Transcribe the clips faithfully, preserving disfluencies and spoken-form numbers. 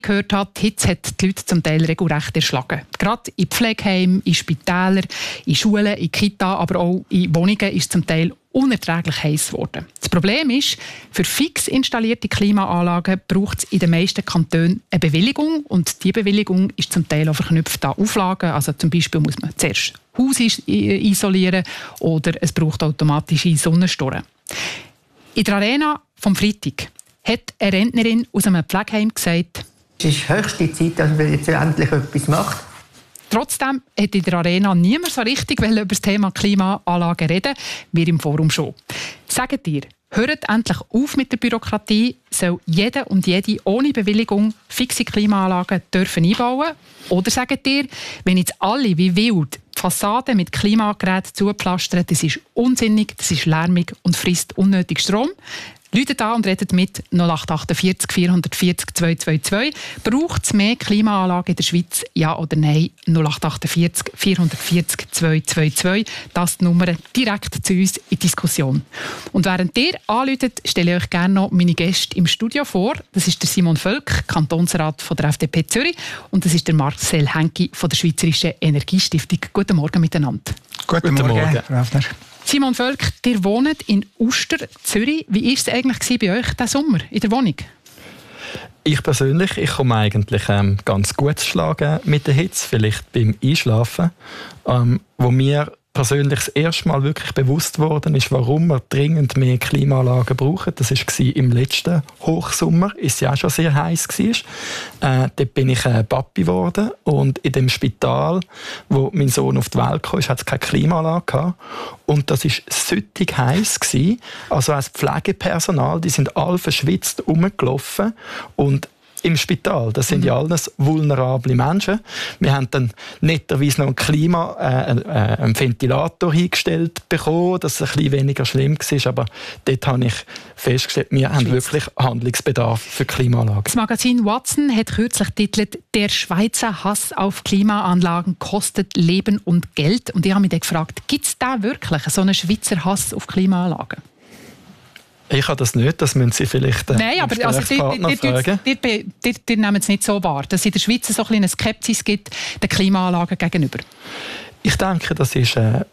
gehört habe, die Hitze hat die Leute zum Teil regelrecht erschlagen. Gerade in Pflegeheimen, in Spitälern, in Schulen, in Kita, aber auch in Wohnungen ist zum Teil unerträglich heiß geworden. Das Problem ist, für fix installierte Klimaanlagen braucht es in den meisten Kantonen eine Bewilligung und diese Bewilligung ist zum Teil auch verknüpft an Auflagen. Also zum Beispiel muss man zuerst Haus isolieren oder es braucht automatische Sonnenstoren. In der Arena vom Freitag hat eine Rentnerin aus einem Pflegeheim gesagt, es ist höchste Zeit, dass man jetzt endlich etwas macht. Trotzdem hat in der Arena niemand so richtig über das Thema Klimaanlagen reden, wir im Forum schon. Sagt ihr, hört endlich auf mit der Bürokratie, soll jeder und jede ohne Bewilligung fixe Klimaanlagen dürfen einbauen? Oder sagt ihr, wenn jetzt alle wie wild die Fassaden mit Klimageräten zupflastern, das ist unsinnig, das ist lärmig und frisst unnötig Strom? Läutet an und redet mit null acht achtundvierzig vierhundertvierzig zweihundertzweiundzwanzig. Braucht es mehr Klimaanlagen in der Schweiz? Ja oder nein? null acht achtundvierzig vierhundertvierzig zweihundertzweiundzwanzig. Das die Nummer direkt zu uns in die Diskussion. Und während ihr anläutet, stelle ich euch gerne noch meine Gäste im Studio vor. Das ist der Simon Völk, Kantonsrat von der F D P Zürich. Und das ist der Marcel Henki von der Schweizerischen Energiestiftung. Guten Morgen miteinander. Guten, Guten Morgen, Morgen. Simon Völk, ihr wohnt in Uster, Zürich. Wie war es eigentlich bei euch diesen Sommer in der Wohnung? Ich persönlich, ich komme eigentlich ähm, ganz gut zu schlagen mit der Hitze, vielleicht beim Einschlafen. Ähm, wo mir persönlich das erste Mal wirklich bewusst worden ist, warum wir dringend mehr Klimaanlagen brauchen. Das war im letzten Hochsommer, ist ja auch schon sehr heiß war. Äh, dort bin ich äh, Papi geworden und in dem Spital, wo mein Sohn auf die Welt kam, hat es keine Klimaanlage gehabt. Und das war süttig heiß gewesen. Also als Pflegepersonal, die sind alle verschwitzt rumgelaufen und im Spital. Das sind mhm. ja alles vulnerable Menschen. Wir haben dann netterweise noch ein Klima, äh, äh, einen Ventilator hingestellt bekommen, dass es ein bisschen weniger schlimm war. Aber dort habe ich festgestellt, wir Schweiz. haben wirklich Handlungsbedarf für Klimaanlagen. Das Magazin Watson hat kürzlich getitelt, «Der Schweizer Hass auf Klimaanlagen kostet Leben und Geld». Und ich habe mich dann gefragt, gibt es da wirklich so einen Schweizer Hass auf Klimaanlagen? Ich habe das nicht, das müssen Sie vielleicht äh, Nein, aber also, die, die, fragen. Die, die, die, die nehmen es nicht so wahr, dass es in der Schweiz so ein eine Skepsis gibt den Klimaanlagen gegenüber. Ich denke, das ist äh,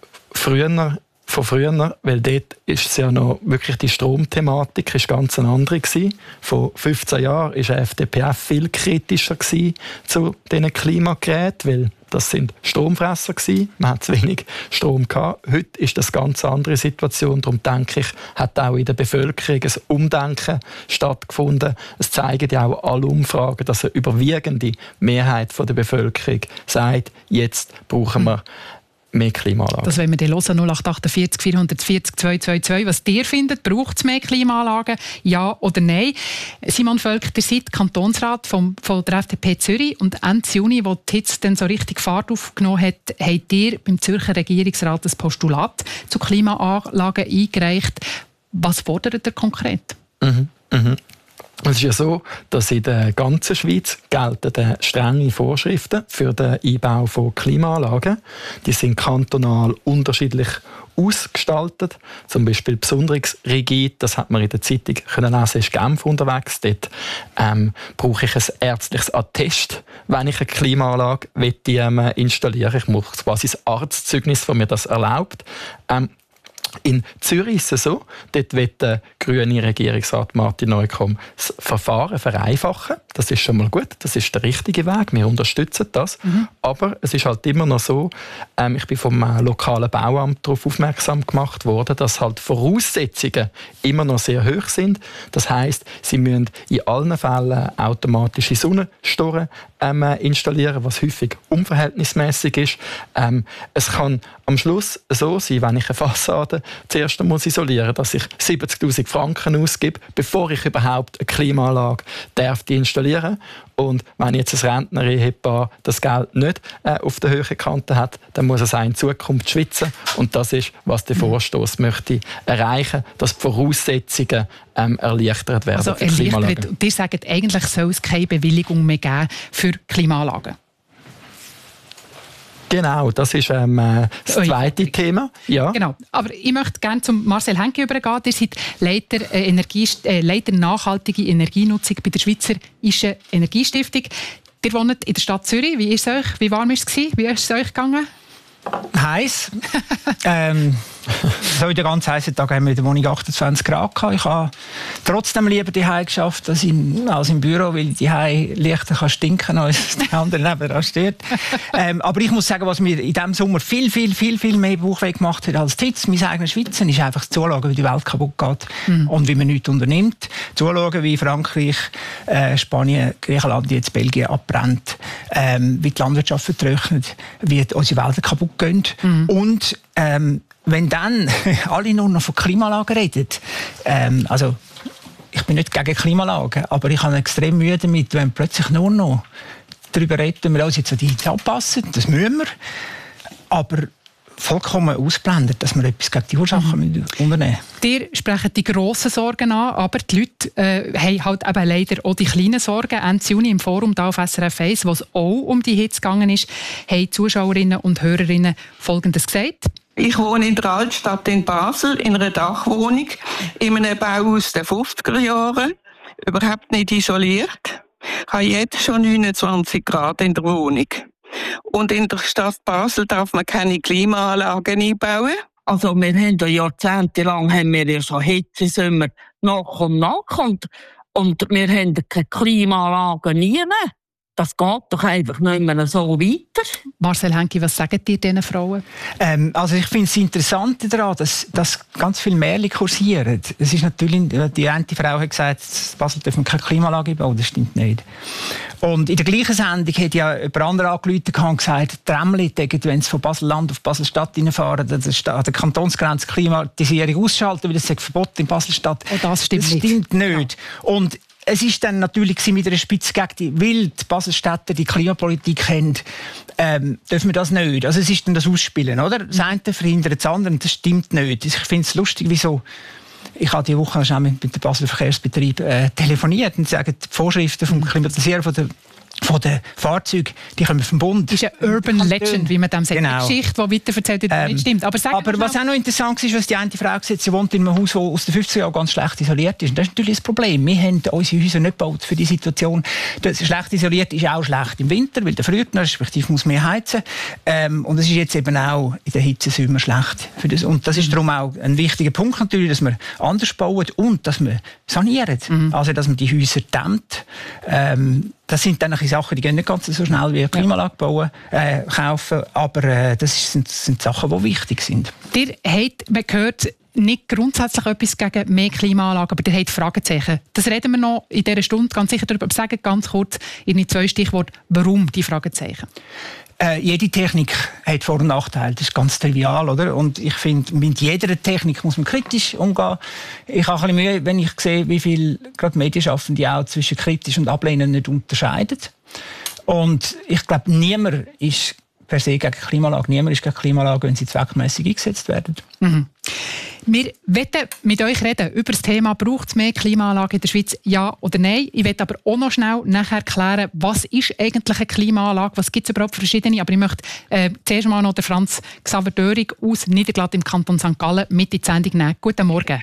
früher, von früher, weil dort ist es ja noch wirklich die Stromthematik ist ganz eine andere gewesen. Vor fünfzehn Jahren war die F D P viel kritischer gewesen zu diesen Klimageräten, weil das sind Stromfresser gewesen. Man hat zu wenig Strom gehabt. Heute ist das eine ganz andere Situation. Darum denke ich, hat auch in der Bevölkerung ein Umdenken stattgefunden. Es zeigen ja auch alle Umfragen, dass eine überwiegende Mehrheit der Bevölkerung sagt, jetzt brauchen wir mehr Klimaanlagen. Das wollen wir dann hören, null acht achtundvierzig vierhundertvierzig zweihundertzweiundzwanzig. Was ihr findet, braucht es mehr Klimaanlagen? Ja oder nein? Simon Völk, ihr seid Kantonsrat vom, von der F D P Zürich und Ende Juni, wo die Hitze dann so richtig Fahrt aufgenommen hat, habt ihr beim Zürcher Regierungsrat ein Postulat zu Klimaanlagen eingereicht. Was fordert ihr konkret? Mhm. Mhm. Es ist ja so, dass in der ganzen Schweiz gelten strenge Vorschriften für den Einbau von Klimaanlagen. Die sind kantonal unterschiedlich ausgestaltet. Zum Beispiel besonders rigid, das hat man in der Zeitung können lesen, ist Genf unterwegs. Dort ähm, brauche ich ein ärztliches Attest, wenn ich eine Klimaanlage ähm, installieren will. Ich muss quasi ein Arztzeugnis, das mir das erlaubt. Ähm, In Zürich ist es so, dort will der grüne Regierungsrat Martin Neukomm das Verfahren vereinfachen. Das ist schon mal gut, das ist der richtige Weg, wir unterstützen das. Mhm. Aber es ist halt immer noch so, ähm, ich bin vom äh, lokalen Bauamt darauf aufmerksam gemacht worden, dass halt Voraussetzungen immer noch sehr hoch sind. Das heisst, sie müssen in allen Fällen automatische Sonnenstoren ähm, installieren, was häufig unverhältnismäßig ist. Ähm, es kann am Schluss so sein, wenn ich eine Fassade zuerst muss isolieren, dass ich siebzigtausend Franken ausgebe, bevor ich überhaupt eine Klimaanlage darf die installieren. Und wenn jetzt ein Rentner-Ehepaar das Geld nicht äh, auf der Höhe Kante hat, dann muss es auch in Zukunft schwitzen. Und das ist, was der Vorstoß möchte erreichen, dass die Voraussetzungen ähm, erleichtert werden also für Klimaanlagen. Und ihr sagt, eigentlich soll es keine Bewilligung mehr geben für Klimaanlagen? Genau, das ist ähm, das zweite Ui. Thema. Ja. Genau. Aber ich möchte gerne zum Marcel Henke übergehen. Ihr seid Leiter, äh, Energie, äh, Leiter nachhaltige Energienutzung bei der Schweizerischen Energiestiftung. Ihr wohnt in der Stadt Zürich. Wie ist es euch? Wie warm war es? Wie ist es euch gegangen? Heiß. ähm, so in den ganz heißen Tagen haben wir in der Wohnung achtundzwanzig Grad gehabt. Ich habe trotzdem lieber die Hause geschafft als, in, als im Büro, weil die Hause leichter kann stinken als die andere nebenan steht. Ähm, aber ich muss sagen, was mir in diesem Sommer viel, viel, viel, viel mehr Bauchweh gemacht hat als die Hitze, mein eigenes Schwitzen, ist einfach zuschauen, wie die Welt kaputt geht mhm. und wie man nichts unternimmt. Zuschauen, wie Frankreich, äh, Spanien, Griechenland, jetzt Belgien abbrennt, ähm, wie die Landwirtschaft vertrocknet, wie unsere Wälder kaputt gehen. Mhm. Und ähm, wenn dann alle nur noch von Klimaanlagen reden, ähm, also ich bin nicht gegen Klimaanlagen, aber ich habe extrem Mühe damit, wenn plötzlich nur noch darüber reden, wir uns jetzt an die Hitze anpassen, das müssen wir, aber vollkommen ausblendet, dass wir etwas gegen die Ursachen mhm. unternehmen müssen. Ihr sprecht die grossen Sorgen an, aber die Leute äh, haben halt eben leider auch die kleinen Sorgen. Ende Juni im Forum da auf S R F eins, wo es auch um die Hitze gegangen ist, haben Zuschauerinnen und Hörerinnen Folgendes gesagt. Ich wohne in der Altstadt in Basel, in einer Dachwohnung, in einem Bau aus den fünfziger Jahren, überhaupt nicht isoliert. Ich habe jetzt schon neunundzwanzig Grad in der Wohnung. Und in der Stadt Basel darf man keine Klimaanlagen einbauen. Also wir haben ja jahrzehntelang haben wir ja schon Hitzesommer nach und nach und, und wir haben keine Klimaanlagen nie mehr. Das geht doch einfach nicht mehr so weiter. Marcel Henke, was sagen dir diesen Frauen? Ähm, also ich finde es interessant daran, dass, dass ganz viele Märchen kursieren. Es ist natürlich, die eine Frau hat gesagt, in Basel dürfen wir keine Klimaanlage bauen. Das stimmt nicht. Und in der gleichen Sendung hat ja jemand anderes angerufen und gesagt, Tramli, wenn sie von Basel-Land auf Basel-Stadt reinfahren, an der Kantonsgrenze Klimatisierung ausschalten, weil das ist verboten in Basel-Stadt. Oh, das stimmt, das stimmt nicht. nicht. Ja. Und es ist dann natürlich mit einer Spitze gegen die, weil die Baselstädter die Klimapolitik haben, ähm, dürfen wir das nicht. Also es ist dann das Ausspielen, oder? Das eine verhindert das andere, das stimmt nicht. Ich finde es lustig, wieso. Ich habe diese Woche schon mit dem Basler Verkehrsbetrieb äh, telefoniert und sagen, die Vorschriften vom Klimatisieren von der von den Fahrzeugen, die kommen vom Bund. Das ist eine Urban Legend, wie man dem sagt. Genau. Eine Geschichte, die weiterverzählt wird, ähm, nicht stimmt. Aber, aber was auch noch interessant ist, was die eine Frau gesagt hat, sie wohnt in einem Haus, das aus den fünfziger Jahren ganz schlecht isoliert ist. Und das ist natürlich das Problem. Wir haben unsere Häuser nicht gebaut für die Situation. Das schlecht isoliert ist auch schlecht im Winter, weil der friert, respektive muss mehr heizen. Ähm, und es ist jetzt eben auch in der Hitzesommer schlecht. Für das. Und das ist darum auch ein wichtiger Punkt natürlich, dass wir anders bauen und dass wir sanieren. Mhm. Also, dass man die Häuser dämmt. Ähm, Das sind dann Sachen, die gehen nicht ganz so schnell wie Klimaanlage bauen, äh, kaufen, aber äh, das sind, sind Sachen, die wichtig sind. Ihr habt, man hört nicht grundsätzlich etwas gegen mehr Klimaanlagen, aber ihr habt Fragezeichen. Das reden wir noch in dieser Stunde ganz sicher darüber. Aber sagen ganz kurz in zwei Stichworte, warum die Fragezeichen? Äh, jede Technik hat Vor- und Nachteile, das ist ganz trivial, oder? Und ich finde, mit jeder Technik muss man kritisch umgehen. Ich habe ein bisschen Mühe, wenn ich sehe, wie viel gerade Medienschaffende auch zwischen kritisch und ablehnen nicht unterscheiden. Und ich glaube, niemand ist per se gegen Klimaanlagen. Niemand ist gegen Klimaanlagen, wenn sie zweckmässig eingesetzt werden. Mhm. Wir wollen mit euch reden über das Thema, braucht es mehr Klimaanlagen in der Schweiz, ja oder nein. Ich möchte aber auch noch schnell nachher erklären, was ist eigentlich eine Klimaanlage, was gibt es überhaupt verschiedene. Aber ich möchte äh, zuerst mal noch den Franz Xaver Döring aus Niederglatt im Kanton Sankt Gallen mit in die Sendung nehmen. Guten Morgen.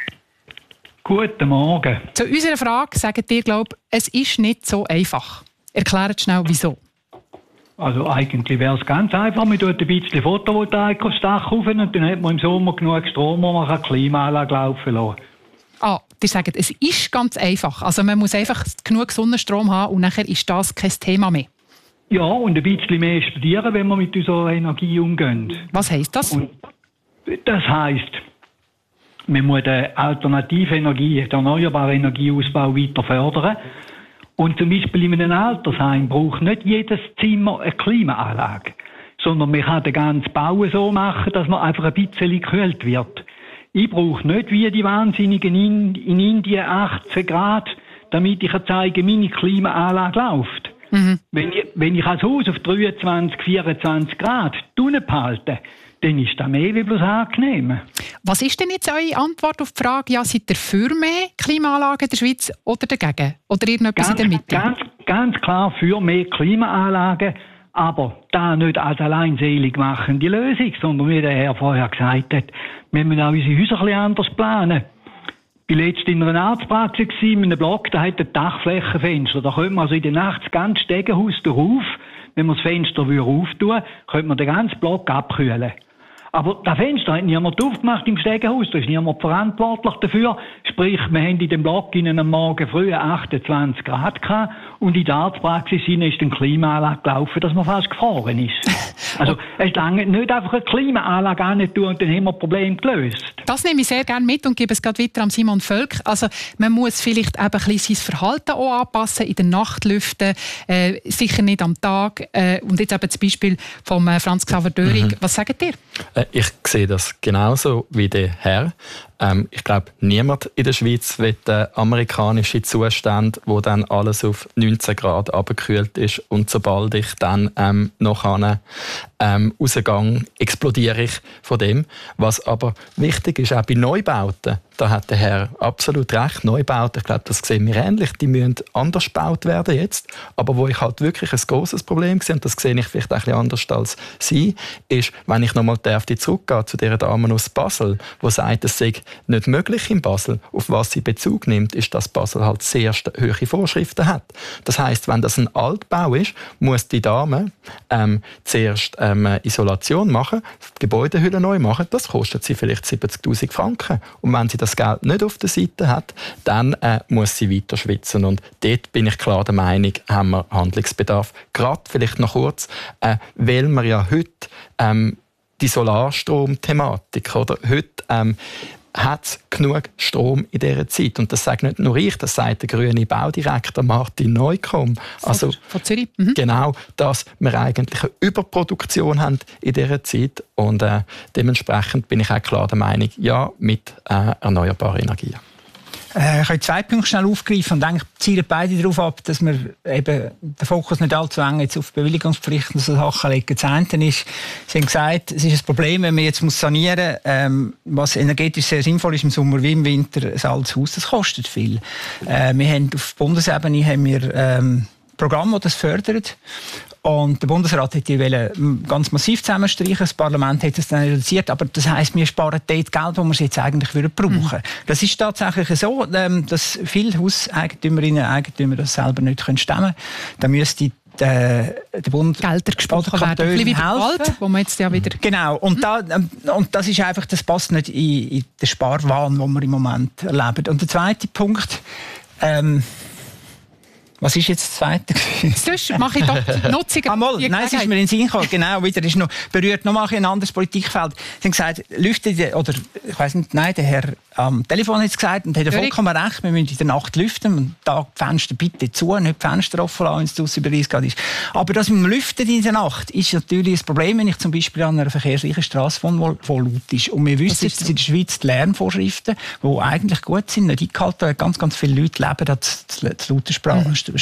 Guten Morgen. Zu unserer Frage sagt ihr, glaube es ist nicht so einfach. Erklärt schnell, wieso. Also eigentlich wäre es ganz einfach. Man tut ein bisschen Photovoltaik aufs Dach rauf und dann hat man im Sommer genug Strom, wo man eine Klimaanlage laufen lassen kann. Ah, die sagen, es ist ganz einfach. Also man muss einfach genug Sonnenstrom haben und nachher ist das kein Thema mehr. Ja, und ein bisschen mehr studieren, wenn wir mit unserer Energie umgehen. Was heisst das? Und das heisst, man muss den alternative Energie, den erneuerbaren Energieausbau weiter fördern. Und zum Beispiel in einem Altersheim braucht nicht jedes Zimmer eine Klimaanlage, sondern man kann den ganzen Bau so machen, dass man einfach ein bisschen gekühlt wird. Ich brauche nicht wie die Wahnsinnigen in, in Indien achtzehn Grad, damit ich zeigen, meine Klimaanlage läuft. Mhm. Wenn ich, wenn ich als Haus auf dreiundzwanzig, vierundzwanzig Grad unten behalte, dann ist das mehr wie bloß angenehm. Was ist denn jetzt eure Antwort auf die Frage, ja, seid ihr für mehr Klimaanlagen in der Schweiz oder dagegen? Oder irgendetwas ganz, in der Mitte? Ganz, ganz klar für mehr Klimaanlagen, Aber da nicht als alleinselig machende Lösung, sondern wie der Herr vorher gesagt hat, wir müssen auch unsere Häuser ein bisschen anders planen. Ich war letztens in einer Arztpraxis in einem Block, da hat ein Dachflächenfenster. Da könnte man also in der Nacht das ganze Stegenhaus drauf, wenn man das Fenster auftun würde, könnte man den ganzen Block abkühlen. Aber das Fenster hat niemand aufgemacht im Stegenhaus, da ist niemand verantwortlich dafür. Sprich, wir haben in dem Block in einem Morgen früh achtundzwanzig Grad gehabt und in der Arztpraxis ist eine Klimaanlage gelaufen, dass man fast gefroren ist. Also, es lange nicht einfach eine Klimaanlage an tun und dann haben wir das Problem gelöst. Das nehme ich sehr gerne mit und gebe es gerade weiter an Simon Völk. Also, man muss vielleicht eben ein bisschen sein Verhalten auch anpassen, in der Nacht lüften, äh, sicher nicht am Tag. Äh, und jetzt eben das Beispiel von äh, Franz Xaver Döring. Mhm. Was sagt ihr? Äh, ich sehe das genauso wie der Herr. Ähm, ich glaube, niemand in der Schweiz will äh, amerikanische Zustände, wo dann alles auf neunzehn Grad abgekühlt ist und sobald ich dann ähm, noch an ähm, rausgehe, explodiere ich von dem. Was aber wichtig ist, auch bei Neubauten, da hat der Herr absolut recht, Neubauten, ich glaube, das sehen wir ähnlich, die müssen anders gebaut werden jetzt, aber wo ich halt wirklich ein grosses Problem sehe, und das sehe ich vielleicht ein bisschen anders als Sie, ist, wenn ich nochmal zurückgehe zu dieser Dame aus Basel, die sagt, es sei nicht möglich in Basel, auf was sie Bezug nimmt, ist, dass Basel halt sehr hohe Vorschriften hat. Das heisst, wenn das ein Altbau ist, muss die Dame ähm, zuerst ähm, Isolation machen, die Gebäudehülle neu machen, das kostet sie vielleicht siebzigtausend Franken. Und wenn sie das Geld nicht auf der Seite hat, dann äh, muss sie weiter schwitzen. Und dort bin ich klar der Meinung, haben wir Handlungsbedarf. Gerade vielleicht noch kurz, äh, weil wir ja heute ähm, die Solarstrom-Thematik, oder? Heute ähm, hat es genug Strom in dieser Zeit. Und das sagt nicht nur ich, das sagt der grüne Baudirektor Martin Neukomm. Also, von, von Zürich. Mhm. Genau, dass wir eigentlich eine Überproduktion haben in dieser Zeit. Und äh, dementsprechend bin ich auch klar der Meinung, ja, mit äh, erneuerbaren Energien. Äh, ich kann zwei Punkte schnell aufgreifen und eigentlich zielen beide darauf ab, dass wir eben den Fokus nicht allzu eng jetzt auf Bewilligungspflichten und so Sachen legen. Das eine ist, Sie haben gesagt, es ist ein Problem, wenn man jetzt muss sanieren muss, ähm, was energetisch sehr sinnvoll ist im Sommer wie im Winter, ein altes Haus, das kostet viel. Äh, wir haben auf Bundesebene haben wir ähm, Programme, die das fördern. Und der Bundesrat hat die ganz massiv zusammenstreichen. Das Parlament hat es dann reduziert. Aber das heisst, wir sparen dort Geld, das wir jetzt eigentlich brauchen würden. Mhm. Das ist tatsächlich so, dass viele Hauseigentümerinnen und Eigentümer das selber nicht stemmen können. Da müsste der, der Bund Gelder gesprochen werden. Ein bisschen wie der Wald, wo man jetzt ja wieder... Genau. Und, mhm. da, und das ist einfach, das passt nicht in, in den Sparwahn, den wir im Moment erleben. Und der zweite Punkt... Ähm, Was ist jetzt das Zweite? Sonst mache ich doch die Nutzung. Ah, mal, nein, es ist mir in den Sinn gekommen. Genau, wieder ist noch, berührt noch mal ein anderes Politikfeld. Sie haben gesagt, lüften, oder ich weiss nicht, nein, der Herr am Telefon hat es gesagt und hat ja vollkommen recht, wir müssen in der Nacht lüften und da die Fenster bitte zu, nicht die Fenster offen lassen, wenn es draussen über dreißig Grad ist. Aber das mit dem Lüften in der Nacht ist natürlich ein Problem, wenn ich zum Beispiel an einer verkehrsreichen Strasse wohne, die laut ist. Und wir wissen, dass in der Schweiz die Lärmvorschriften, die eigentlich gut sind, nicht eingehalten werden. Ganz, ganz viele Leute leben da zu lauter Sprache. Mhm.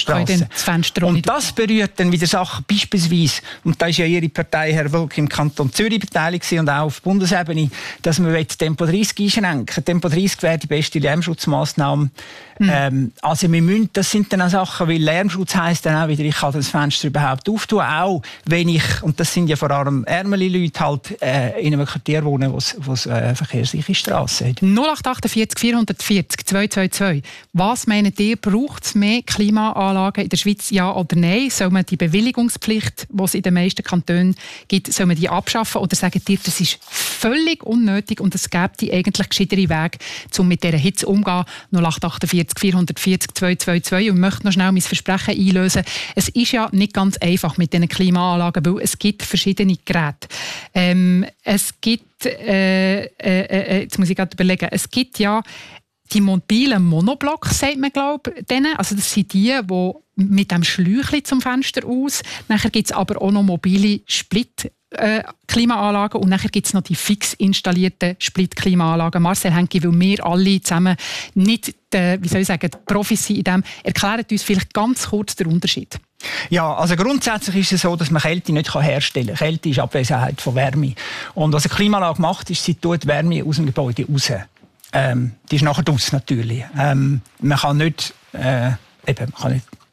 Das und das berührt dann wieder Sachen, beispielsweise, und da ist ja Ihre Partei, Herr Wölk, im Kanton Zürich beteiligt und auch auf Bundesebene, dass man Tempo dreißig einschränken. Tempo dreißig wäre die beste Lärmschutzmaßnahme. Mhm. Ähm, also wir müssen, das sind dann auch Sachen, weil Lärmschutz heisst dann auch wieder, ich kann das Fenster überhaupt auftun, auch wenn ich, und das sind ja vor allem ärmere Leute, halt äh, in einem Quartier wohnen, wo es äh, verkehrsreiche Strassen hat. null acht achtundvierzig vierhundertvierzig zweihundertzweiundzwanzig. Was meint ihr, braucht es mehr Klimaanlagen in der Schweiz, ja oder nein? Soll man die Bewilligungspflicht, die es in den meisten Kantonen gibt, soll man die abschaffen? Oder sagt ihr, das ist völlig unnötig und es gäbe die eigentlich gescheitere Wege, um mit dieser Hitze umzugehen? null acht achtundvierzig vierhundertvierzig zweihundertzweiundzwanzig. Und ich möchte noch schnell mein Versprechen einlösen. Es ist ja nicht ganz einfach mit diesen Klimaanlagen, weil es gibt verschiedene Geräte. Ähm, es gibt, äh, äh, äh, jetzt muss ich gerade überlegen, es gibt ja die mobilen Monoblocks, sagt man, glaube ich, denen. Also das sind die, die mit dem Schläuchchen zum Fenster aus. Nachher gibt es aber auch noch mobile Split- Äh, Klimaanlagen und nachher gibt es noch die fix installierten Split-Klimaanlagen. Marcel Henke, weil wir alle zusammen nicht die, wie soll ich sagen, die Profis sind in dem, erklärt uns vielleicht ganz kurz den Unterschied. Ja, also grundsätzlich ist es so, dass man Kälte nicht herstellen kann. Kälte ist Abwesenheit von Wärme. Und was eine Klimaanlage macht, ist, sie tut Wärme aus dem Gebäude raus. Ähm, die ist nachher draus natürlich. Ähm, man kann nicht, äh, eben, man kann nicht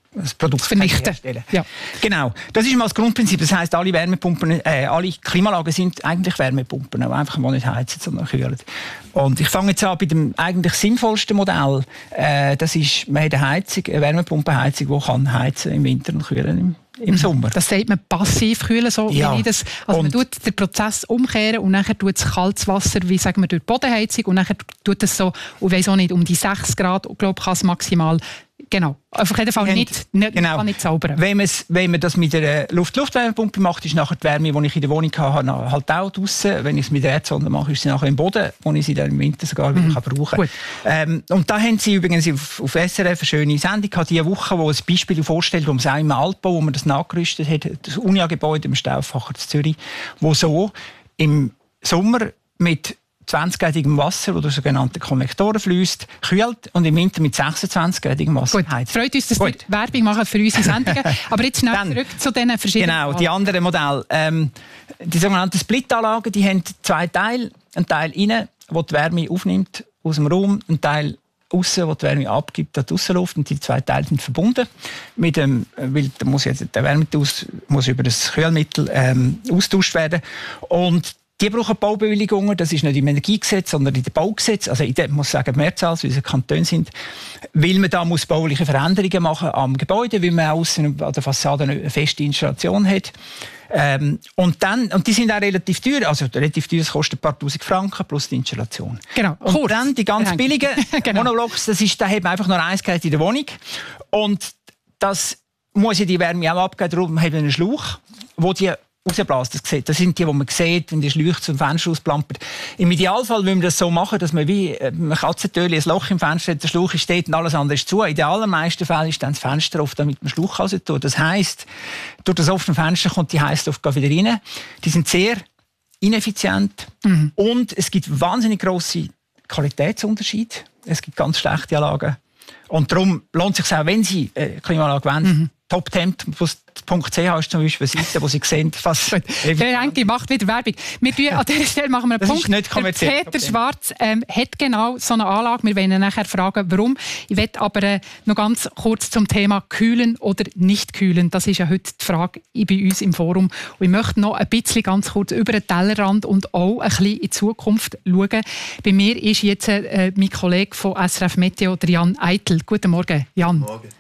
das Produkt vernichten. herstellen. Ja. Genau, das ist mal das Grundprinzip. Das heisst, alle Wärmepumpen, äh, alle Klimaanlagen sind eigentlich Wärmepumpen, aber einfach mal nicht heizen, sondern kühlen. Und ich fange jetzt an bei dem eigentlich sinnvollsten Modell. Äh, das ist, man hat eine Heizung, eine Wärmepumpenheizung, die kann heizen im Winter und kühlen im Im Sommer. Das sagt man passiv kühlen, so ja. wie ich das. Also man tut den Prozess umkehren und nachher tut es kaltes Wasser, wie sagen wir, durch die Bodenheizung und nachher tut es so, und weiss auch nicht, um die sechs Grad, glaube ich, kann es maximal, genau, auf jeden Fall nicht, nicht, genau. kann nicht zaubern. Wenn, wenn man das mit einer Luft-Luft-Wärmepumpe macht, ist nachher die Wärme, die ich in der Wohnung habe, halt auch draussen. Wenn ich es mit der Erdsonde mache, ist sie nachher im Boden, wo ich sie dann im Winter sogar wieder mhm. kann brauchen kann. Ähm, und da haben sie übrigens auf, auf S R F eine schöne Sendung gehabt, diese Woche, wo ein Beispiel vorstellt, wo man es auch im Altbau, wo man das nachgerüstet hat, das Unia-Gebäude im Stauffacher in Zürich, wo so im Sommer mit zwanzig-gradigem Wasser, das durch sogenannte Konnektoren fließt, kühlt und im Winter mit sechsundzwanzig-gradigem Wasser Gut, heizt. freut uns, dass wir Werbung machen für unsere Sendungen. Aber jetzt schnell Dann, zurück zu diesen verschiedenen... Genau, die anderen Modelle. Ähm, die sogenannten Split-Anlagen, die haben zwei Teile. Ein Teil innen, der die Wärme aufnimmt aus dem Raum, ein Teil aussen, der die Wärme abgibt an die Aussenluft. Und die zwei Teile sind verbunden. Mit dem, weil da muss jetzt der Wärmetausch muss über das Kühlmittel ähm, austauscht werden. Und die brauchen Baubewilligungen, das ist nicht im Energiegesetz, sondern in dem Baugesetz, also in dem, muss ich sagen, Mehrzahl, wie es Kantone sind, weil man da muss bauliche Veränderungen machen am Gebäude, weil man außen an der Fassade eine feste Installation hat. Ähm, und, dann, und die sind auch relativ teuer, also relativ teuer, es kostet ein paar tausend Franken plus die Installation. Genau. Und Kurz. dann die ganz billigen genau. Monoblocks, das ist, da hat man einfach nur eins Gerät in der Wohnung und das muss ja die Wärme auch abgeben, darum haben wir einen Schlauch, wo die rausbläst. Das, das sind die, die man sieht, wenn die Schläuche zum Fenster ausplampert. Im Idealfall wollen wir das so machen, dass man wie ein Katzentöli ein Loch im Fenster hat, der Schlauch steht und alles andere ist zu. In den allermeisten Fällen ist dann das Fenster offen, damit man Schlauch raus tut. Das heisst, durch das offene Fenster kommt die Heizluft wieder rein. Die sind sehr ineffizient mhm. und es gibt wahnsinnig grosse Qualitätsunterschiede. Es gibt ganz schlechte Anlagen. Und darum lohnt es sich auch, wenn Sie eine Klimaanlage wollen, mhm. toptemp punkt c h ist zum Beispiel eine Seite, wo Sie sehen, was... Der Henki macht wieder Werbung. Wir tun, an dieser Stelle machen wir einen das Punkt. Ist nicht kommerziell. Peter Schwarz ähm, hat genau so eine Anlage. Wir wollen ihn nachher fragen, warum. Ich möchte aber äh, noch ganz kurz zum Thema Kühlen oder nicht kühlen. Das ist ja heute die Frage bei uns im Forum. Und ich möchte noch ein bisschen ganz kurz über den Tellerrand und auch ein bisschen in die Zukunft schauen. Bei mir ist jetzt äh, mein Kollege von S R F Meteo, der Jan Eitel. Guten Morgen, Jan. Guten Morgen.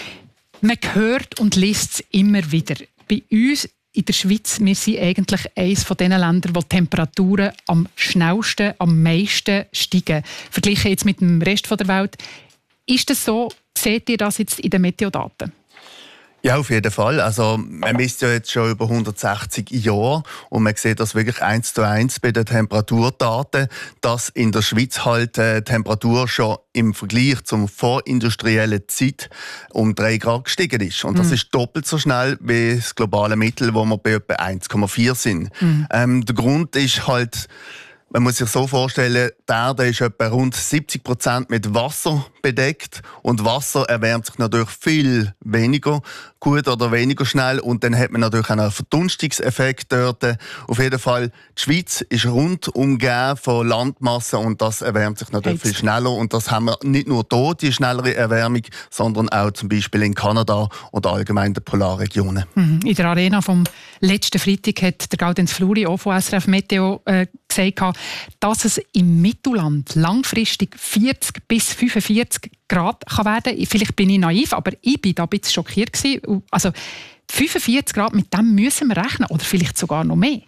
Man hört und liest es immer wieder. Bei uns in der Schweiz, wir sind eigentlich eines von den Ländern, wo die Temperaturen am schnellsten, am meisten steigen. Verglichen jetzt mit dem Rest der Welt. Ist das so? Seht ihr das jetzt in den Meteodaten? Ja, auf jeden Fall. Also, man misst ja jetzt schon über hundertsechzig Jahre und man sieht das wirklich eins zu eins bei den Temperaturdaten, dass in der Schweiz halt die Temperatur schon im Vergleich zur vorindustriellen Zeit um drei Grad gestiegen ist. Und das mhm. ist doppelt so schnell wie das globale Mittel, wo wir bei etwa eins Komma vier sind. Mhm. Ähm, der Grund ist halt, man muss sich so vorstellen, die Erde ist etwa rund siebzig Prozent mit Wasser bedeckt und Wasser erwärmt sich natürlich viel weniger gut oder weniger schnell und dann hat man natürlich einen Verdunstungseffekt dort. Auf jeden Fall, die Schweiz ist rundum umgeben von Landmassen und das erwärmt sich natürlich viel schneller und das haben wir nicht nur hier, die schnellere Erwärmung, sondern auch zum Beispiel in Kanada oder allgemein in den Polarregionen. Mhm. In der Arena vom letzten Freitag hat der Gaudenz Fluri auch von S R F Meteo äh, gesagt, dass es im Mittelland langfristig vierzig bis fünfundvierzig Grad kann werden. Vielleicht bin ich naiv, aber ich war da ein bisschen schockiert gewesen. Also fünfundvierzig Grad, mit dem müssen wir rechnen oder vielleicht sogar noch mehr.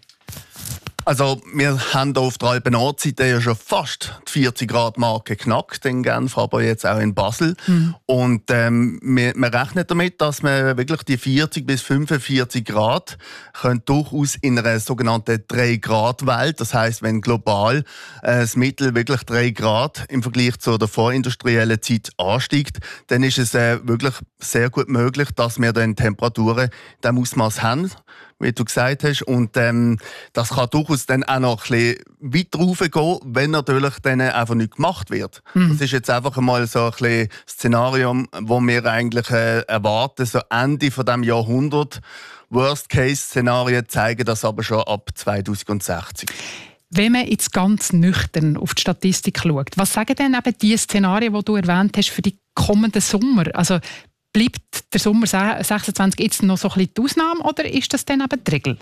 Also wir haben hier auf der Alpen-Nordseite ja schon fast die vierzig Grad Marke geknackt in Genf, aber jetzt auch in Basel. Mhm. Und ähm, wir, wir rechnen damit, dass wir wirklich die vierzig bis fünfundvierzig Grad können durchaus in einer sogenannten drei Grad Welt, das heisst, wenn global äh, das Mittel wirklich drei Grad im Vergleich zu der vorindustriellen Zeit ansteigt, dann ist es äh, wirklich sehr gut möglich, dass wir dann Temperaturen in diesem Ausmaß haben, wie du gesagt hast. Und ähm, das kann durchaus dann auch noch ein bisschen weiter raufgehen, wenn natürlich dann einfach nicht gemacht wird. Mhm. Das ist jetzt einfach mal so ein bisschen Szenario, das wir eigentlich äh, erwarten, so Ende von diesem Jahrhundert. Worst-Case-Szenarien zeigen das aber schon ab zweitausendsechzig. Wenn man jetzt ganz nüchtern auf die Statistik schaut, was sagen denn eben die Szenarien, die du erwähnt hast, für die kommenden Sommer? Also bleibt der Sommer sechsundzwanzig jetzt noch so ein bisschen die Ausnahme oder ist das dann eben die Regel?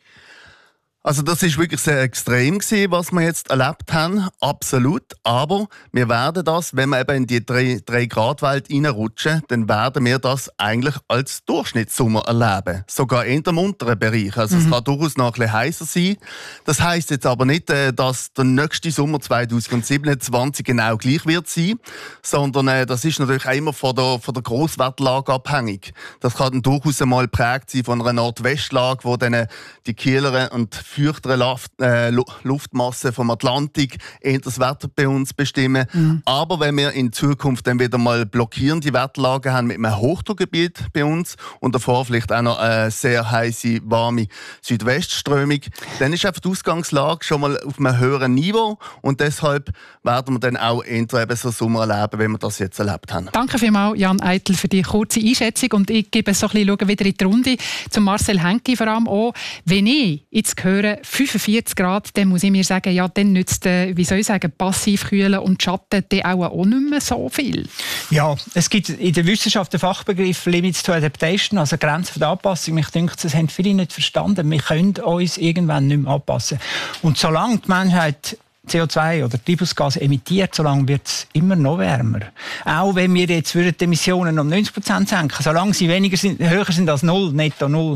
Also das ist wirklich sehr extrem gewesen, was wir jetzt erlebt haben, absolut. Aber wir werden das, wenn wir eben in die drei Grad Welt reinrutschen, dann werden wir das eigentlich als Durchschnittssommer erleben. Sogar in dem unteren Bereich. Also mhm. es kann durchaus noch ein bisschen heißer sein. Das heisst jetzt aber nicht, dass der nächste Sommer zweitausendsiebenundzwanzig genau gleich wird sein, sondern das ist natürlich auch immer von der, von der Grosswetterlage abhängig. Das kann dann durchaus einmal geprägt sein von einer Nordwestlage, wo dann die kühleren und feuchtere Luft, äh, Luftmasse vom Atlantik eher das Wetter bei uns bestimmen. Mhm. Aber wenn wir in Zukunft dann wieder mal blockierende Wetterlagen haben mit einem Hochdruckgebiet bei uns und davor vielleicht auch noch eine sehr heiße, warme Südwestströmung, dann ist einfach die Ausgangslage schon mal auf einem höheren Niveau und deshalb werden wir dann auch eher eben so Sommer erleben, wie wir das jetzt erlebt haben. Danke vielmals, Jan Eitel, für die kurze Einschätzung und ich gebe so ein bisschen wieder in die Runde zu Marcel Henki vor allem auch. Wenn ich jetzt höre, fünfundvierzig Grad, dann muss ich mir sagen, ja, dann nützt, äh, wie soll ich sagen, passiv kühlen und Schatten dann auch, auch nicht mehr so viel. Ja, es gibt in der Wissenschaft den Fachbegriff Limits to Adaptation, also Grenzen der Anpassung. Ich denke, das haben viele nicht verstanden. Wir können uns irgendwann nicht mehr anpassen. Und solange die Menschheit C O zwei oder Treibhausgas emittiert, solange wird es immer noch wärmer. Auch wenn wir jetzt die Emissionen um neunzig Prozent senken, solange sie weniger sind, höher sind als null, netto null,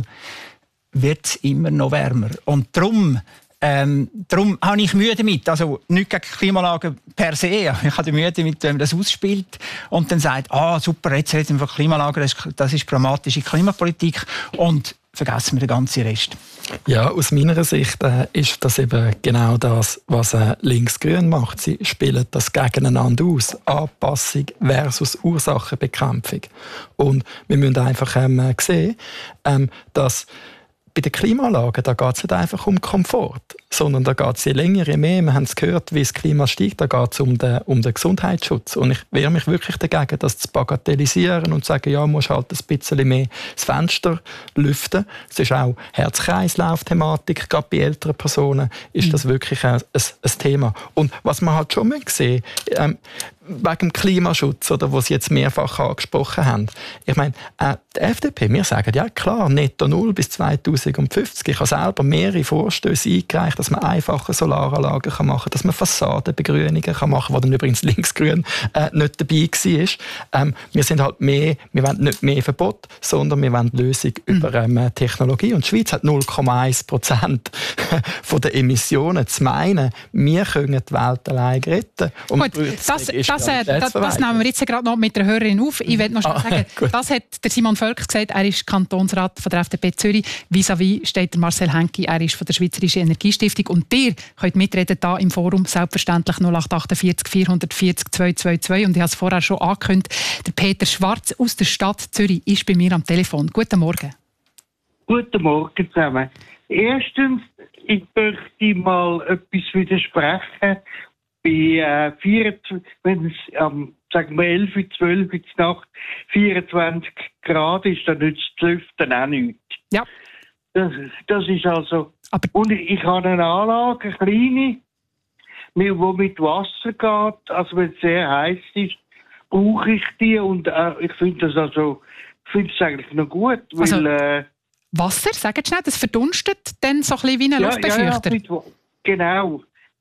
wird es immer noch wärmer. Und darum, ähm, darum habe ich Mühe damit. Also nicht gegen Klimaanlagen per se. Ich habe Mühe damit, wenn man das ausspielt und dann sagt, ah super, jetzt reden wir von Klimaanlagen, das ist, das ist pragmatische Klimapolitik und vergessen wir den ganzen Rest. Ja, aus meiner Sicht äh, ist das eben genau das, was äh, Linksgrün macht. Sie spielen das gegeneinander aus. Anpassung versus Ursachenbekämpfung. Und wir müssen einfach ähm, sehen, ähm, dass bei den Klimaanlagen, da geht es nicht einfach um Komfort, sondern da geht es je länger, je mehr, wir haben es gehört, wie das Klima steigt, da geht es um den, um den Gesundheitsschutz. Und ich wehre mich wirklich dagegen, das zu bagatellisieren und zu sagen, ja, musst halt ein bisschen mehr das Fenster lüften. Es ist auch Herz-Kreislauf-Thematik, gerade bei älteren Personen ist das wirklich ein, ein, ein Thema. Und was man halt schon mal sehen, ähm, wegen dem Klimaschutz, oder was Sie jetzt mehrfach angesprochen haben. Ich meine, äh, die F D P, wir sagen, ja klar, netto null bis zweitausendfünfzig. Ich habe selber mehrere Vorstöße eingereicht, dass man einfache Solaranlagen kann machen kann, dass man Fassadenbegrünungen kann machen kann, wo dann übrigens Linksgrün äh, nicht dabei war. Ähm, wir sind halt mehr, wir wollen nicht mehr Verbot, sondern wir wollen Lösung mhm. über ähm, Technologie. Und die Schweiz hat null Komma eins Prozent von den Emissionen. Zu meinen, wir können die Welt allein retten. Und Gut, das, das, äh, das, das nehmen wir jetzt gerade noch mit der Hörerin auf. Ich will noch schnell ah, sagen, gut. Das hat der Simon Völkers gesagt, er ist Kantonsrat von der F D P Zürich. Vis-à-vis steht der Marcel Henki, er ist von der Schweizerischen Energiestiftung. Und ihr könnt mitreden hier im Forum, selbstverständlich null acht achtundvierzig vierhundertvierzig zweihundertzweiundzwanzig. Und ich habe es vorher schon angekündigt, der Peter Schwarz aus der Stadt Zürich ist bei mir am Telefon. Guten Morgen. Guten Morgen zusammen. Erstens, ich möchte mal etwas widersprechen. Bei äh, vierundzwanzig, wenn es ähm, sagen wir elf, zwölf Uhr Nacht vierundzwanzig Grad ist, dann nützt das Lüften auch nichts. Ja. Das, das ist also... Aber und ich, ich habe eine Anlage, eine kleine, die mit Wasser geht. Also wenn es sehr heiß ist, brauche ich die und äh, ich finde das also, ich finde es eigentlich noch gut, weil... Also, äh, Wasser, sagen Sie schnell, das verdunstet dann so ein bisschen wie ein ja, Luftbefeuchter. Ja, ja, genau.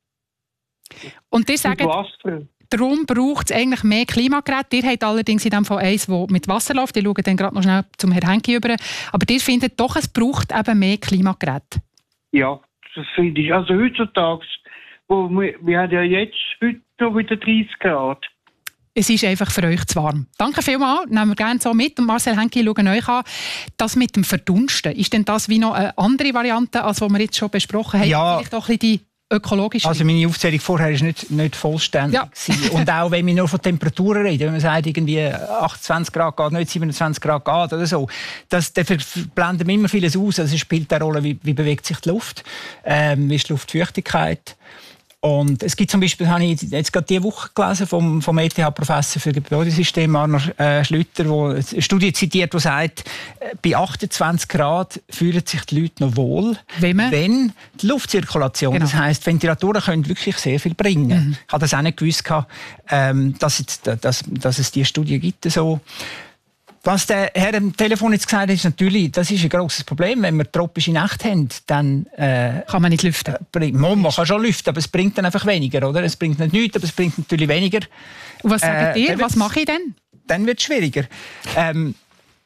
Und ihr sagt, darum braucht es eigentlich mehr Klimageräte. Ihr habt allerdings in dem Fall eins, das mit Wasser läuft. Ich schaue dann gerade noch schnell zum Herrn Henki über. Aber ihr findet doch, es braucht eben mehr Klimageräte. Ja, das finde ich. Also heutzutage, wo wir, wir haben ja jetzt heute noch wieder dreißig Grad. Es ist einfach für euch zu warm. Danke vielmals, nehmen wir gerne so mit. Und Marcel Henki, schauen euch an. Das mit dem Verdunsten, ist denn das wie noch eine andere Variante, als was wir jetzt schon besprochen haben? Ja. Vielleicht auch ein bisschen die ökologische? Also meine Aufzählung vorher war nicht, nicht vollständig. Ja. Und auch wenn wir nur von Temperaturen reden, wenn man sagt, irgendwie achtundzwanzig Grad geht, nicht siebenundzwanzig Grad geht oder so, das, da blenden wir immer vieles aus. Also es spielt eine Rolle, wie, wie bewegt sich die Luft, ähm, wie ist die Luftfeuchtigkeit. Und es gibt zum Beispiel, habe ich jetzt gerade diese Woche gelesen, vom, vom E T H-Professor für Gebäudesystem, Arno äh, Schlüter, der eine Studie zitiert, die sagt, äh, bei achtundzwanzig Grad fühlen sich die Leute noch wohl, wenn, wenn die Luftzirkulation, genau. Das heisst, Ventilatoren können wirklich sehr viel bringen. Mhm. Ich habe das auch nicht gewusst, ähm, dass, jetzt, dass, dass es diese Studie gibt. So. Was der Herr am Telefon jetzt gesagt hat, ist natürlich, das ist ein grosses Problem. Wenn wir tropische Nächte haben, dann äh, kann man nicht lüften. Bringt, man kann schon lüften, aber es bringt dann einfach weniger, oder? Es bringt nicht nichts, aber es bringt natürlich weniger. Und was sagt äh, ihr? Was mache ich denn? Dann wird es schwieriger. Ähm,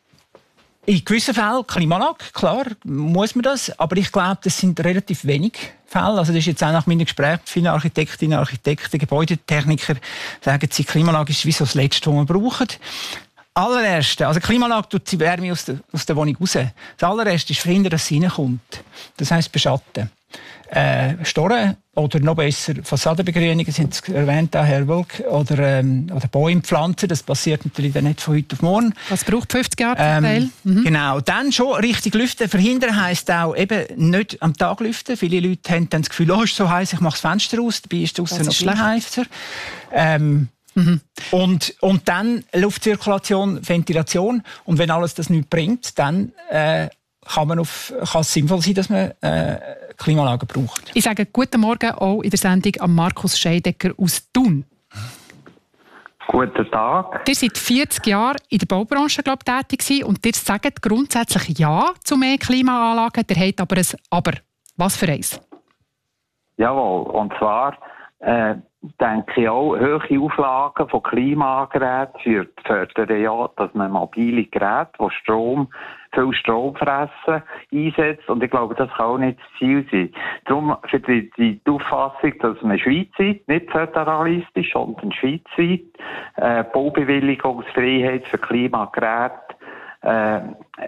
in gewissen Fällen Klimaanlage, klar, muss man das, aber ich glaube, das sind relativ wenig Fälle. Also das ist jetzt auch nach meinen Gesprächen mit vielen Architektinnen, Architekten, Gebäudetechniker, sagen sie, Klimaanlage ist wie so das Letzte, was wir brauchen. Allererste, also die Klimaanlage tut die Wärme aus der, aus der Wohnung raus. Das allererste ist verhindern, dass sie reinkommt. Das heisst beschatten. Äh, Storen oder noch besser Fassadenbegrünungen, sind erwähnt, auch Herr Wölk, oder, ähm, oder Bäume pflanzen. Das passiert natürlich dann nicht von heute auf morgen. Das braucht fünfzig Jahre zum Teil. Ähm, mhm. Genau, dann schon richtig lüften. Verhindern heisst auch eben nicht am Tag lüften. Viele Leute haben dann das Gefühl, oh, es ist so heiß, ich mache das Fenster aus, dabei ist draussen noch viel heißer. Ähm, Mhm. Und, und dann Luftzirkulation, Ventilation. Und wenn alles das nicht bringt, dann äh, kann, man auf, kann es sinnvoll sein, dass man äh, Klimaanlagen braucht. Ich sage guten Morgen auch in der Sendung an Markus Scheidecker aus Thun. Guten Tag. Ihr seid vierzig Jahre in der Baubranche, glaube ich, tätig gewesen und ihr sagt grundsätzlich Ja zu mehr Klimaanlagen. Ihr habt aber ein Aber. Was für eins? Jawohl, und zwar äh, denke ich auch, hohe Auflagen von Klimageräten fördern ja, dass man mobile Geräte, die Strom, viel Strom fressen, einsetzt. Und ich glaube, das kann auch nicht das Ziel sein. Darum für die, die Auffassung, dass man schweizweit, nicht föderalistisch, sondern schweizweit, äh, Baubewilligungsfreiheit für Klimageräte äh,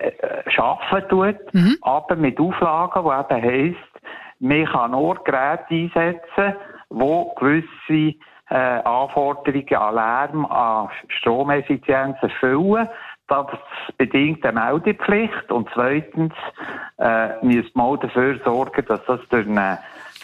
schaffen tut, mhm. aber mit Auflagen, die eben heisst, man kann nur Geräte einsetzen, wo gewisse äh, Anforderungen an Lärm, an Stromeffizienz erfüllen. Das bedingt eine Meldepflicht. Und zweitens äh, müsste man auch dafür sorgen, dass das durch eine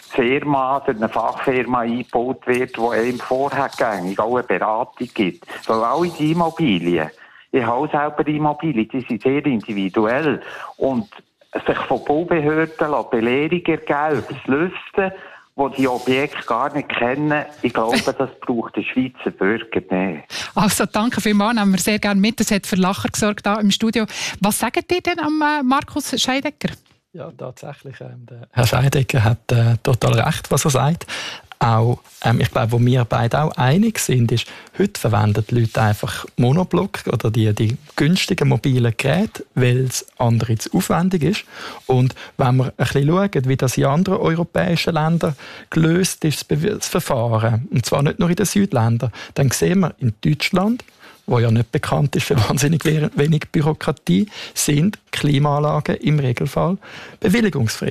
Firma, durch eine Fachfirma eingebaut wird, die einem vorhergängig auch eine Beratung gibt. Weil alle die Immobilien, ich habe selber Immobilien, die sind sehr individuell. Und sich von Baubehörden Belehrungen ergeben über das Lüften, die die Objekte gar nicht kennen. Ich glaube, das braucht der Schweizer Bürger nicht. Also danke vielmals, nehmen wir sehr gerne mit. Das hat für Lacher gesorgt hier im Studio. Was sagt ihr denn am äh, Markus Scheidecker? Ja, tatsächlich. Ähm, der Herr Scheidecker hat äh, total recht, was er sagt. Auch, ähm, ich glaube, wo wir beide auch einig sind, ist, heute verwenden die Leute einfach Monoblock oder die, die günstigen mobilen Geräte, weil es andere zu aufwendig ist. Und wenn wir ein bisschen schauen, wie das in anderen europäischen Ländern gelöst ist, das Verfahren, und zwar nicht nur in den Südländern, dann sehen wir in Deutschland, wo ja nicht bekannt ist für wahnsinnig wenig Bürokratie, sind Klimaanlagen im Regelfall bewilligungsfrei.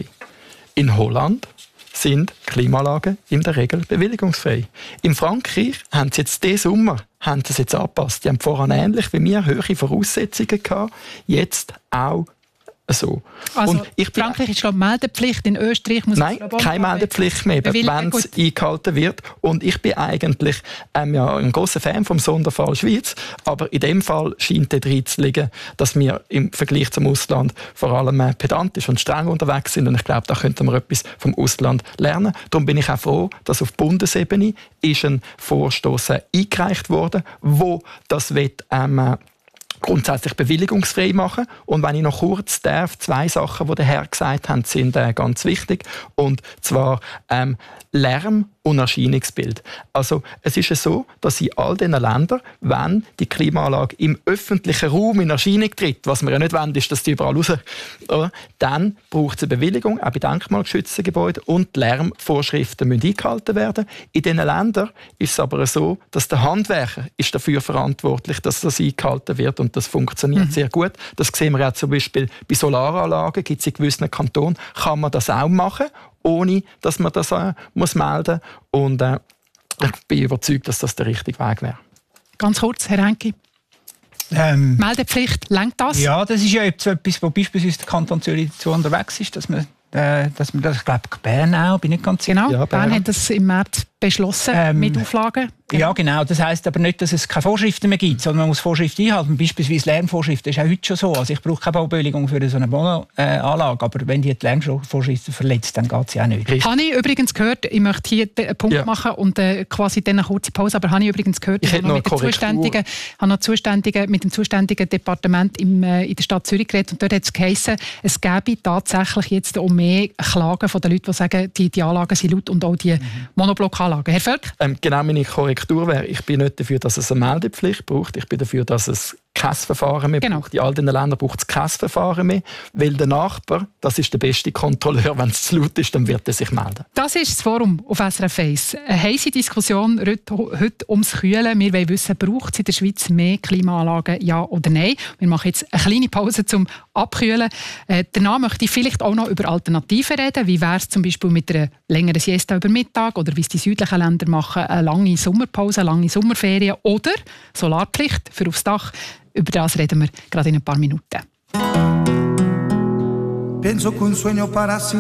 In Holland sind Klimaanlagen in der Regel bewilligungsfrei. In Frankreich haben sie jetzt diesen Sommer haben sie es jetzt angepasst. Die haben voran ähnlich wie wir hohe Voraussetzungen gehabt, jetzt auch so. Also und ich bin, Frankreich ist glaube ich Meldepflicht, in Österreich muss nein, keine Meldepflicht mehr, wenn es eingehalten wird. Und ich bin eigentlich ähm, ja, ein grosser Fan vom Sonderfall Schweiz, aber in dem Fall scheint da drin zu liegen, dass wir im Vergleich zum Ausland vor allem äh, pedantisch und streng unterwegs sind. Und ich glaube, da könnten wir etwas vom Ausland lernen. Darum bin ich auch froh, dass auf Bundesebene ist ein Vorstoß äh, eingereicht wurde, wo das wird, ähm, grundsätzlich bewilligungsfrei machen. Und wenn ich noch kurz darf, zwei Sachen, die der Herr gesagt hat, sind äh, ganz wichtig. Und zwar ähm, Lärm und Erscheinungsbild. Also es ist ja so, dass in all diesen Ländern, wenn die Klimaanlage im öffentlichen Raum in Erscheinung tritt, was wir ja nicht wollen, ist, dass die überall raus, oder? Dann braucht es eine Bewilligung, auch bei denkmalgeschützten Gebäuden, und die Lärmvorschriften müssen eingehalten werden. In diesen Ländern ist es aber so, dass der Handwerker ist dafür verantwortlich, dass das eingehalten wird, und das funktioniert mhm. sehr gut. Das sehen wir auch zum Beispiel bei Solaranlagen, gibt es in gewissen Kantonen, kann man das auch machen, ohne dass man das äh, muss melden muss. Und äh, ich bin überzeugt, dass das der richtige Weg wäre. Ganz kurz, Herr Henke. Ähm, Meldepflicht, lenkt das? Ja, das ist ja etwas, wo beispielsweise der Kanton Zürich dazu unterwegs ist, dass man, äh, dass man das, ich glaube, Bern auch, bin ich ganz sicher. Genau, ja, Bern. Bern hat das im März beschlossen ähm, mit Auflagen. Genau. Ja, genau. Das heisst aber nicht, dass es keine Vorschriften mehr gibt, sondern man muss Vorschriften einhalten. Beispielsweise Lärmvorschriften ist auch heute schon so. Also ich brauche keine Baubewilligung für so eine Wohnanlage, aber wenn die die Lärmvorschriften verletzt, dann geht es ja auch nicht. Habe ich übrigens gehört, ich möchte hier einen Punkt ja. machen und äh, quasi dann eine kurze Pause, aber habe ich übrigens gehört, ich, ich habe noch, mit, zuständigen, habe noch zuständigen, mit dem zuständigen Departement im, äh, in der Stadt Zürich geredet und dort hat es geheißen, es gäbe tatsächlich jetzt auch mehr Klagen von den Leuten, die sagen, die, die Anlagen sind laut und auch die mhm. Monoblockanlagen. Herr Völk? Ähm, genau, meine Korrektur wäre, ich bin nicht dafür, dass es eine Meldepflicht braucht. Ich bin dafür, dass es kein Verfahren mehr genau. braucht. In all diesen Ländern braucht es kein Verfahren mehr, weil der Nachbar, das ist der beste Kontrolleur. Wenn es zu laut ist, dann wird er sich melden. Das ist das Forum auf S R F eins. Eine heisse Diskussion heute ums Kühlen. Wir wollen wissen, braucht es in der Schweiz mehr Klimaanlagen, ja oder nein? Wir machen jetzt eine kleine Pause zum Abkühlen. Äh, danach möchte ich vielleicht auch noch über Alternativen reden. Wie wäre es zum Beispiel mit einer längeren Siesta über Mittag oder wie es die südlichen Länder machen, eine lange Sommerpause, eine lange Sommerferien oder Solarpflicht für aufs Dach. Über das reden wir gerade in ein paar Minuten. Penso che un sogno para